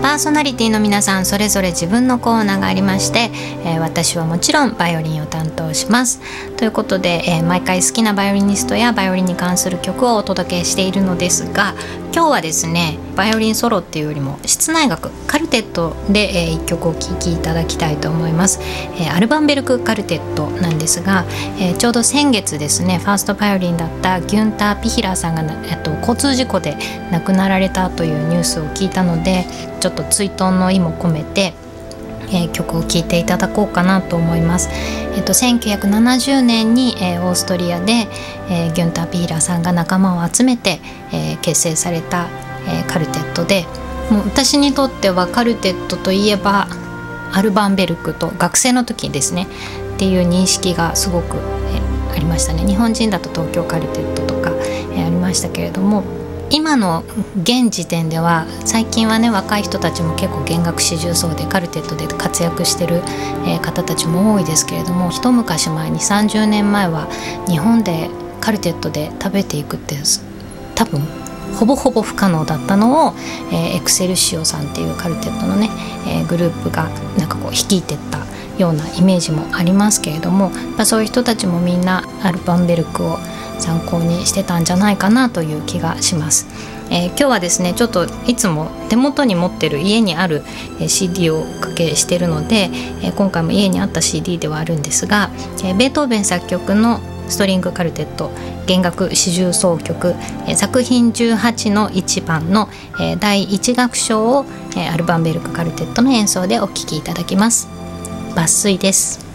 パーソナリティの皆さんそれぞれ自分のコーナーがありまして、私はもちろんバイオリンを担当しますということで、毎回好きなバイオリニストやバイオリンに関する曲をお届けしているのですが、今日はですねバイオリンソロっていうよりも室内楽カルテットで、1曲お聴きいただきたいと思います。アルバンベルクカルテットなんですが、ちょうど先月ですねファーストバイオリンだったギュンター・ピヒラーさんが、交通事故で亡くなられたというニュースを聞いたので、ちょっと追悼の意も込めて、曲を聴いていただこうかなと思います。1970年に、オーストリアで、ギュンター・ピヒラーさんが仲間を集めて、結成された、カルテットで、もう私にとってはカルテットといえばアルバンベルクと学生の時ですねっていう認識がすごく、ありましたね。日本人だと東京カルテットとか、ありましたけれども、今の現時点では最近はね若い人たちも結構弦楽四重奏でカルテットで活躍してる、方たちも多いですけれども、一昔前に30年前は日本でカルテットで食べていくって多分ほぼほぼ不可能だったのを、エクセルシオさんっていうカルテットのね、グループがなんかこう率いてったようなイメージもありますけれども、そういう人たちもみんなアルバンベルクを参考にしてたんじゃないかなという気がします。今日はですねちょっといつも手元に持ってる家にある CD をおかけしてるので、今回も家にあった CD ではあるんですが、ベートーベン作曲のストリングカルテット弦楽四重奏曲、作品18の1番の、第1楽章を、アルバンベルクカルテットの演奏でお聴きいただきます。抜粋です。